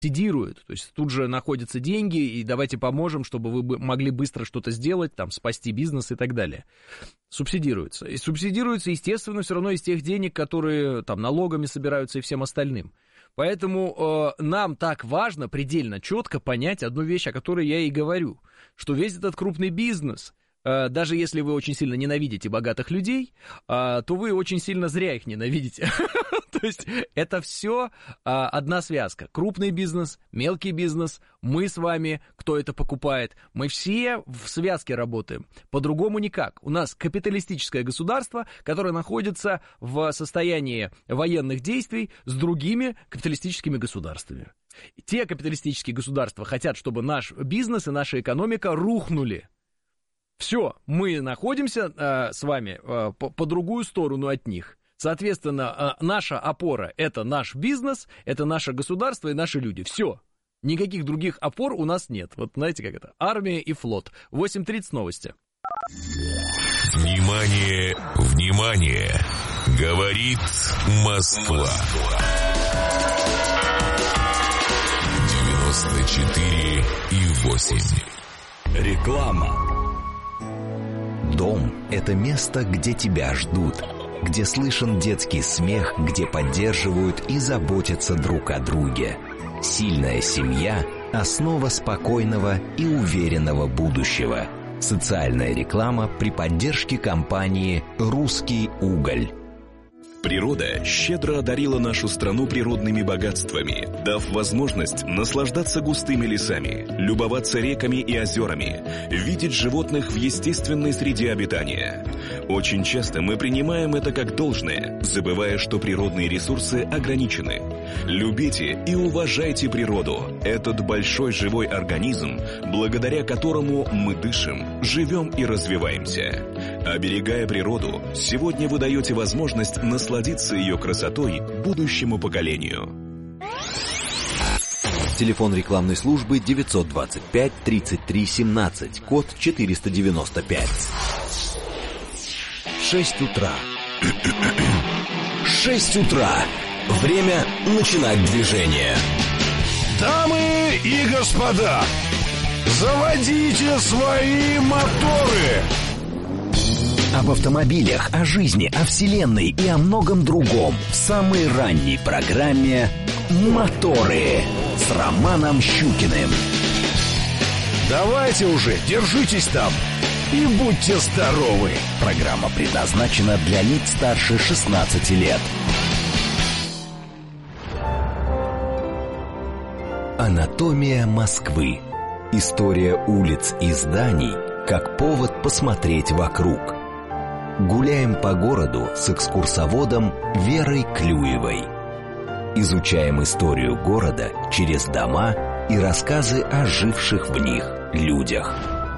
субсидирует, то есть тут же находятся деньги, и давайте поможем, чтобы вы могли быстро что-то сделать, там, спасти бизнес и так далее. Субсидируется. И субсидируется, естественно, все равно из тех денег, которые там налогами собираются и всем остальным. Поэтому нам так важно предельно четко понять одну вещь, о которой я и говорю, что весь этот крупный бизнес, даже если вы очень сильно ненавидите богатых людей, то вы очень сильно зря их ненавидите. То есть это все одна связка. Крупный бизнес, мелкий бизнес, мы с вами, кто это покупает, мы все в связке работаем. По-другому никак. У нас капиталистическое государство, которое находится в состоянии военных действий с другими капиталистическими государствами. Те капиталистические государства хотят, чтобы наш бизнес и наша экономика рухнули. Все, мы находимся с вами по другую сторону от них. Соответственно, наша опора – это наш бизнес, это наше государство и наши люди. Все. Никаких других опор у нас нет. Вот знаете, как это? Армия и флот. 8:30 новости. Внимание, внимание! Говорит Москва. 94,8. Реклама. Дом – это место, где тебя ждут, где слышен детский смех, где поддерживают и заботятся друг о друге. Сильная семья – основа спокойного и уверенного будущего. Социальная реклама при поддержке компании «Русский уголь». Природа щедро одарила нашу страну природными богатствами, дав возможность наслаждаться густыми лесами, любоваться реками и озерами, видеть животных в естественной среде обитания. Очень часто мы принимаем это как должное, забывая, что природные ресурсы ограничены. Любите и уважайте природу, этот большой живой организм, благодаря которому мы дышим, живем и развиваемся. Оберегая природу, сегодня вы даете возможность насладиться ее красотой будущему поколению. Телефон рекламной службы 925 33 17, код 495. 6 утра. 6 утра. Время начинать движение. Дамы и господа, заводите свои моторы. Об автомобилях, о жизни, о вселенной и о многом другом в самой ранней программе «Моторы» с Романом Щукиным. Давайте уже, держитесь там и будьте здоровы. Программа предназначена для лиц старше 16 лет. Анатомия Москвы. История улиц и зданий как повод посмотреть вокруг. Гуляем по городу с экскурсоводом Верой Клюевой. Изучаем историю города через дома и рассказы о живших в них людях.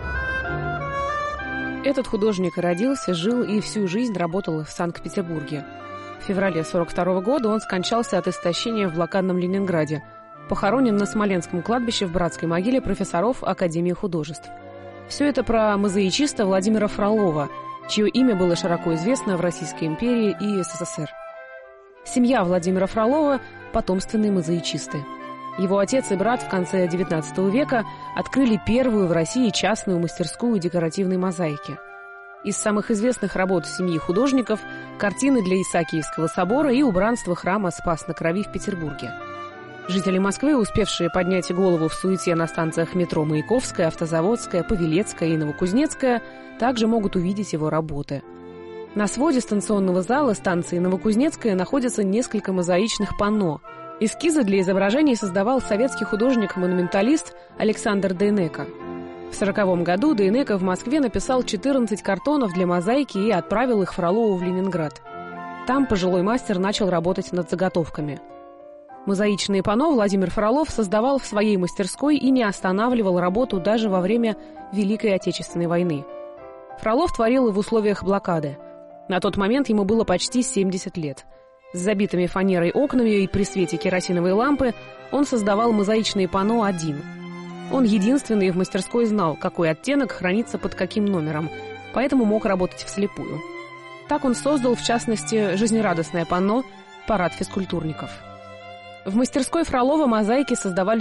Этот художник родился, жил и всю жизнь работал в Санкт-Петербурге. В феврале 1942 года он скончался от истощения в блокадном Ленинграде. Похоронен на Смоленском кладбище в братской могиле профессоров Академии художеств. Все это про мозаичиста Владимира Фролова, чье имя было широко известно в Российской империи и СССР. Семья Владимира Фролова – потомственные мозаичисты. Его отец и брат в конце XIX века открыли первую в России частную мастерскую декоративной мозаики. Из самых известных работ семьи художников – картины для Исаакиевского собора и убранство храма Спас-на-Крови в Петербурге. Жители Москвы, успевшие поднять голову в суете на станциях метро Маяковская, Автозаводская, Павелецкая и Новокузнецкая, также могут увидеть его работы. На своде станционного зала станции Новокузнецкая находится несколько мозаичных панно. Эскизы для изображений создавал советский художник-монументалист Александр Дейнеко. В 1940 году Дейнеко в Москве написал 14 картонов для мозаики и отправил их Фролову в Ленинград. Там пожилой мастер начал работать над заготовками. Мозаичные панно Владимир Фролов создавал в своей мастерской и не останавливал работу даже во время Великой Отечественной войны. Фролов творил в условиях блокады. На тот момент ему было почти 70 лет. С забитыми фанерой окнами и при свете керосиновой лампы он создавал мозаичные панно один. Он единственный в мастерской знал, какой оттенок хранится под каким номером, поэтому мог работать вслепую. Так он создал, в частности, жизнерадостное панно «Парад физкультурников». В мастерской Фролова мозаики создавали